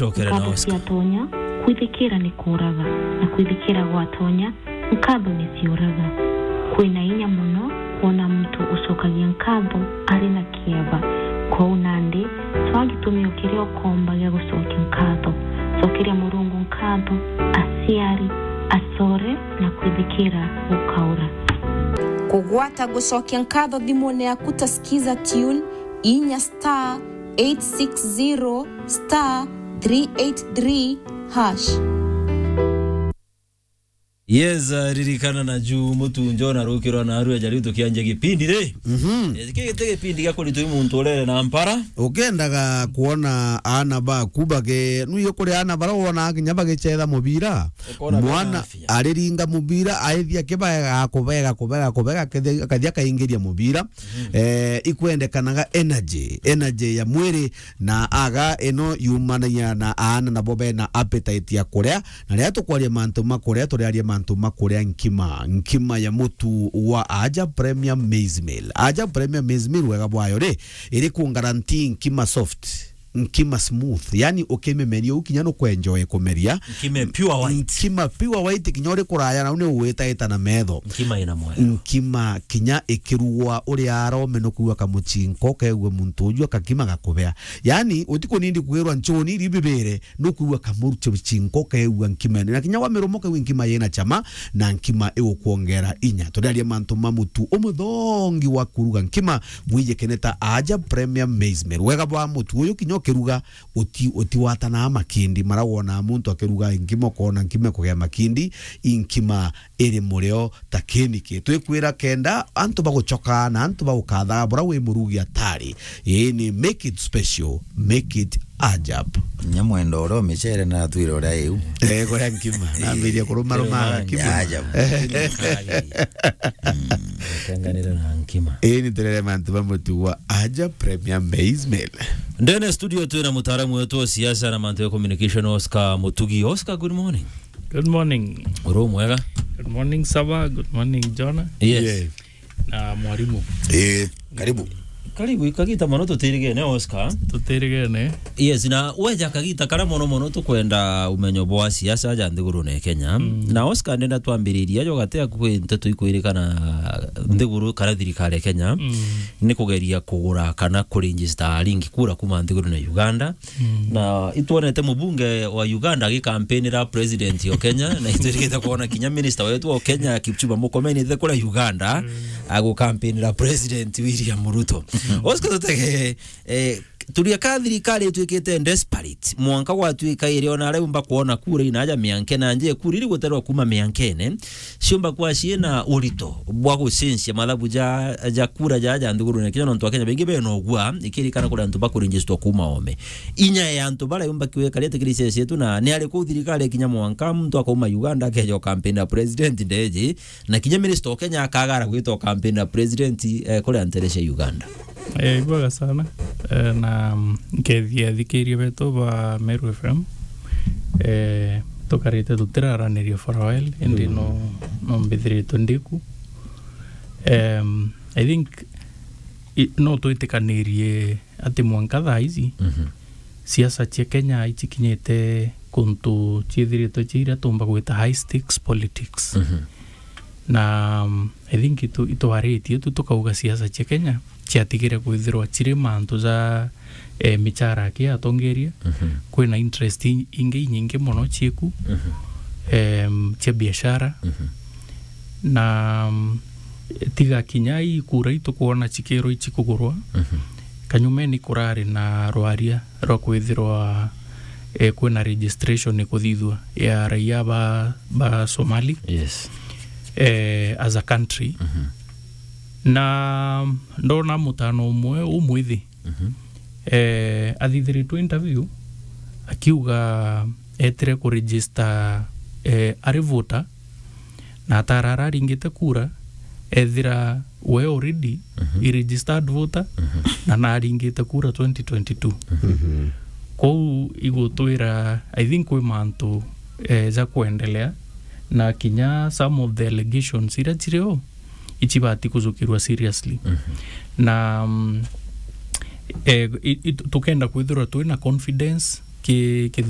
tucokere na Oscar Tonya kwithikira ni kuraga na kwithikira gwa Tonya nkatho ni ciuraga kwina inya muno kuona mtu ucokagia nkatho ari na kieba kwa unandi twagitumia kirio komba gya gucokia nkatho cokeria Murungu nkatho asiari asore na kwithikira ukaura kugwata gucokia nkatho thimone yaku tasikiza tune inya *860*383# Yes, ririkana na juu mutu njona rukirwa na aru ajari tukianje gipindi re. Kigete gipindi gako litu muntu orere na mpara. Ukendaga kuona ana ba kubage nuyo kuri ana bara wona kinyaba gicetha mubira. Mwana ariringa mubira aithia kibaya kubega kathia kaingiria mubira. Ikwendekanaga energy ya mwiri na aga eno yumania na ana na bobe na appetite ya kuria na ria tukwaria mantu makuria turiaria makuria nkima ya mutu wa Aja Premium Maize Meal. Aja Premium Maize Meal wega bwayo re iri ku guarantee nkima soft, nkima smooth, yani ukimemeria ukinya no kwenjoy kumeria nkima pure white kinyore kuraya na une uweta na metho nkima ina moyo nkima kinya ikirugwa uri arome no kuwa kamuchinko kewe muntu ujwa kakima gakubea, yani utiko nindi kugerwa nchoni ribibere no kuwa kamurcho chinko kewe nkima na kinya wa meromoka nkima yena chama na nkima ewo kuongera inya todalia mantu mamutu omuthongi wa kuruga nkima mwije keneta Aja Premium Maize Meal wega bwa mutu uyu kinyo kiruga uti watana makindi marawona muntu akiruga nkima kona nkima kugea makindi inkima iri mureo takenike twikwira kenda antu bagucoka na antu bagukatha bora we murugi atari ni make it special, make it Ajab nyamwendo ro michere na twiro ra eu kwa nkima na miria kuruma nkima Ajab kanganira na nkima ni tere mantu bamutu wa Aja Premium Maize Meal. Ndene studio tu na mutaalamu wetu wa siasa na mantu ya communication Oscar Mutugi. Oscar, good morning. Good morning. Uro mwega. Good morning Saba, good morning Jonah. Yes. Na mwalimu. Karibu ikagita mono tutirigene Oscar. Tutirigene. Yes, na weja kagita kara mono tukwenda umenyo bwa siasa ja ndiguru ne Kenya. Na Oscar ndenda twambiriria yo gatea kwente tuikwirikana ndiguru kara thirikari Kenya. Ni kugeria kugura kana kuregister link kura kuma ndiguru na Uganda. Na itwonete mubunge wa Uganda gikampeni president yo Kenya na iturigita kuona kinya minister wetu wa Kenya Kipchumba Murkomen the kura Uganda ago campaign president William Ruto. Oscar tutege tulia thirikari twikite desperate mwanka gwatuika iriona reumba kuona kura inaja miankena nje kuriri guterwa kuma miankene ciumba kwa ciena urito bwa gucensia mathabu ja kura ja ndiguru ne Kenya nontu Kenya bengi beno gwa ikirikana kuri antu bakurinjistwa kuma ome inya ya antu bara yumba kiweka lete kirisi yetu na ni ari ku thirikari kinya mwanka mtu akoma Uganda kejo campaign ya president ndeje na kinya minister Kenya akagara gwito campaign ya president kuri anteresha Uganda. Ibaga sana na ngethia thikiria beto ba Meru FM tokarite tutiraranĩria for a while indi no mbithiritwo ndiku I think no twitikanĩrie ati mwanka thaa ici siasa cia Kenya ikinyite kuntu ciithiritwo ciira tumba gwita high stakes politics na I think itwaritie tukauga siasa cia Kenya ciatigire kwithirwa ciri mantu za michara kia atongeria kwina interest ingi nyingi muno cieku cia biashara na tiga kinyai kura itu kuona cikero icikugurwa kanyumeni kurari na rwaria ro kwithirwa kwina registration kuthithwa ya raia ba Somali. Yes. As a country na ndona mutano umwe umwithi athithiritwo interview akiuga etere ku register ari voter na tarara ringite kura ethira we already registered voter na naringite kura 2022 kou igutwira I think we mantu za kuendelea na kinya some of the allegations ira chireo ichibati kuzukirwa seriously na tukenda kwithirwa tu na confidence ki